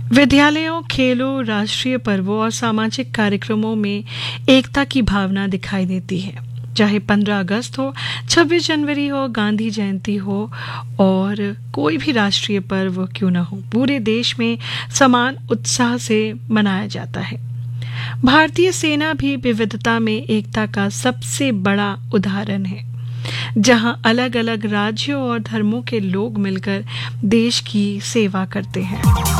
विद्यालयों, खेलों, राष्ट्रीय पर्वों और सामाजिक कार्यक्रमों में एकता की भावना दिखाई देती है। चाहे 15 अगस्त हो, 26 जनवरी हो, गांधी जयंती हो और कोई भी राष्ट्रीय पर्व क्यों न हो, पूरे देश में समान उत्साह से मनाया जाता है। भारतीय सेना भी विविधता में एकता का सबसे बड़ा उदाहरण है, जहां अलग अलग राज्यों और धर्मों के लोग मिलकर देश की सेवा करते हैं।